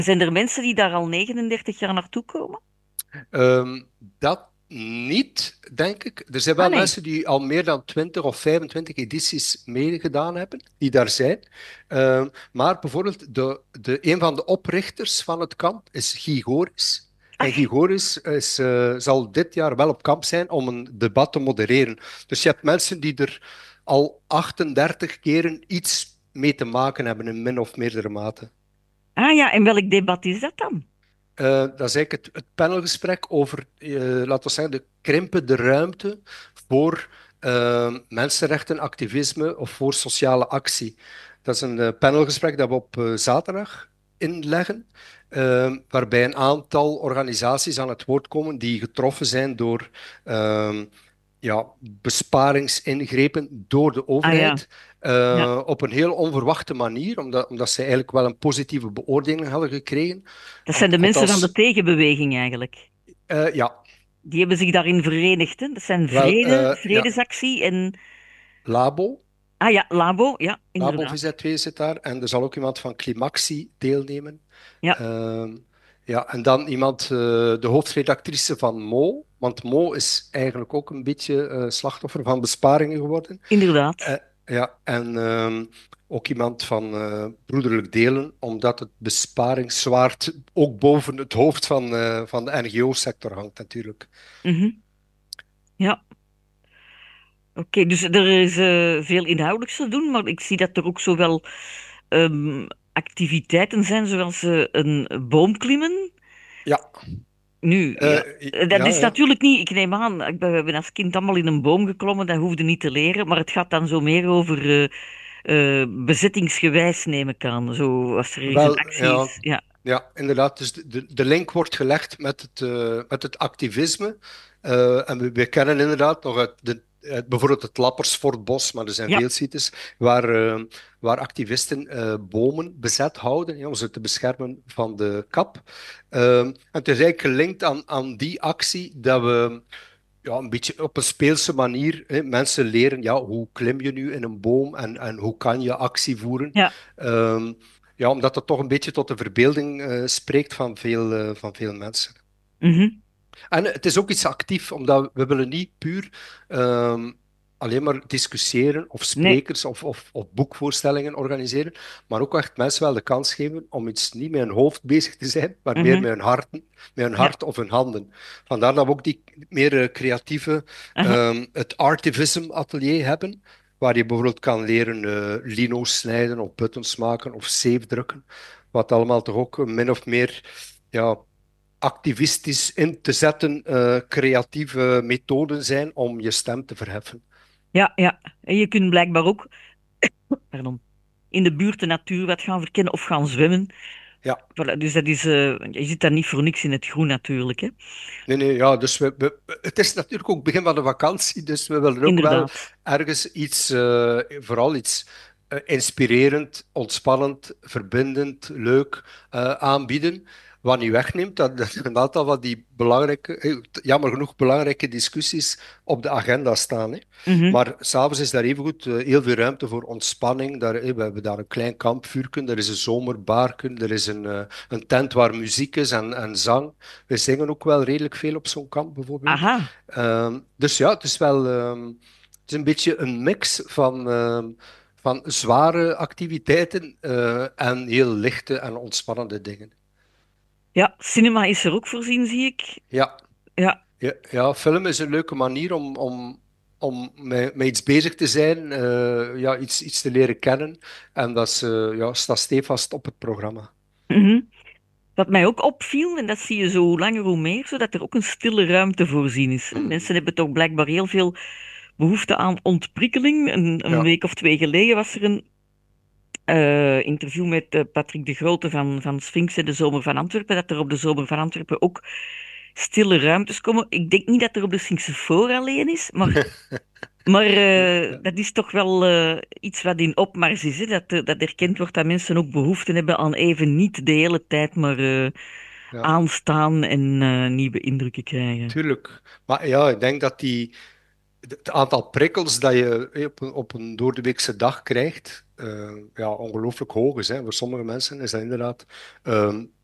Zijn er mensen die daar al 39 jaar naartoe komen? Dat niet, denk ik. Er zijn Ah, wel nee. mensen die al meer dan 20 of 25 edities meegedaan hebben, die daar zijn. Maar bijvoorbeeld een van de oprichters van het kamp is Guy Goris. En Guy Ach, Goris zal dit jaar wel op kamp zijn om een debat te modereren. Dus je hebt mensen die er al 38 keren iets mee te maken hebben, in min of meerdere mate. ah ja, en welk debat is dat dan? Dat is eigenlijk het panelgesprek over, laten we zeggen, de krimpende ruimte voor mensenrechten, activisme of voor sociale actie. Dat is een panelgesprek dat we op zaterdag inleggen, waarbij een aantal organisaties aan het woord komen die getroffen zijn door ja, besparingsingrepen door de Ah ja, overheid. ja. Op een heel onverwachte manier, omdat ze eigenlijk wel een positieve beoordeling hadden gekregen. Dat zijn de mensen van de Althans, tegenbeweging eigenlijk. ja, Die hebben zich daarin verenigd, hè? Dat zijn wel, ja, vredesactie en... Labo, Ah ja, Labo, ja, Labo inderdaad. VZ2 zit daar. En er zal ook iemand van Climaxi deelnemen. Ja, Ehm, ja, en dan iemand, de hoofdredactrice van Mo, want Mo is eigenlijk ook een beetje slachtoffer van besparingen geworden. inderdaad. Eh, ja, en ook iemand van Broederlijk Delen, omdat het besparingszwaard ook boven het hoofd van de NGO-sector hangt natuurlijk. Mhm. Ja, oké. Dus er is veel inhoudelijks te doen, maar ik zie dat er ook zowel activiteiten zijn, zoals een boom klimmen. Ja, Nu, ja, dat ja, is ja. natuurlijk niet, ik neem aan, we hebben als kind allemaal in een boom geklommen, dat hoefde niet te leren, maar het gaat dan zo meer over bezettingsgewijs, neem ik aan. Zo, als er ergens een Wel, actie ja, is. Ja. ja, inderdaad. Dus de link wordt gelegd met het activisme. En we kennen inderdaad nog bijvoorbeeld het Lappersfortbos, maar er zijn Ja. veel sites waar activisten bomen bezet houden, ja, om ze te beschermen van de kap. En het is eigenlijk gelinkt aan die actie dat we ja, een beetje op een speelse manier mensen leren, ja, hoe klim je nu in een boom en hoe kan je actie voeren. Ja. Ehm, ja, omdat dat toch een beetje tot de verbeelding spreekt van veel mensen. Mhm. En het is ook iets actief, omdat we willen niet puur alleen maar discussiëren of Nee. sprekers of boekvoorstellingen organiseren, maar ook echt mensen wel de kans geven om iets niet met hun hoofd bezig te zijn, maar meer Mhm. met hun harten, met hun Ja. hart of hun handen. Vandaar dat we ook die meer creatieve, Aha. het Artivism atelier hebben, waar je bijvoorbeeld kan leren lino snijden of buttons maken of zeefdrukken, wat allemaal toch ook min of meer ja, activistisch in te zetten, creatieve methoden zijn om je stem te verheffen. Ja, ja. En je kunt blijkbaar ook, pardon, in de buurt de natuur wat gaan verkennen of gaan zwemmen. Ja, Voilà, dus dat is, je zit daar niet voor niks in het groen natuurlijk, hè? nee, nee, ja, dus het is natuurlijk ook begin van de vakantie, dus we willen ook wel Inderdaad. ergens iets, vooral iets inspirerend, ontspannend, verbindend, leuk aanbieden. Wat niet wegneemt dat er een aantal van die belangrijke, jammer genoeg belangrijke discussies op de agenda staan. Hè. Mhm. Maar s'avonds is daar evengoed heel veel ruimte voor ontspanning. We hebben daar een klein kampvuurken, er is een zomerbaarken, er is een tent waar muziek is en zang. We zingen ook wel redelijk veel op zo'n kamp, bijvoorbeeld. Aha. Dus ja, het is wel het is een beetje een mix van zware activiteiten en heel lichte en ontspannende dingen. Ja, cinema is er ook voorzien, zie ik. Ja, Ja. ja, ja, film is een leuke manier om met iets bezig te zijn, ja, iets te leren kennen. En dat is, ja, staat stevast op het programma. Mhm. Wat mij ook opviel, en dat zie je zo hoe langer hoe meer, zodat er ook een stille ruimte voorzien is. Hè. Mm, Mensen hebben toch blijkbaar heel veel behoefte aan ontprikkeling. Een ja, week of twee geleden was er een interview met Patrick de Grote van Sphinx en de Zomer van Antwerpen, dat er op de Zomer van Antwerpen ook stille ruimtes komen. Ik denk niet dat er op de Sphinxse voor alleen is, maar ja, dat is toch wel iets wat in opmars is. Hè? Dat erkend wordt dat mensen ook behoefte hebben aan even niet de hele tijd maar ja. aanstaan en nieuwe indrukken krijgen. Tuurlijk. Maar ja, ik denk dat het aantal prikkels dat je op een doordeweekse dag krijgt, ja, ongelooflijk hoog is. Hè. Voor sommige mensen is dat inderdaad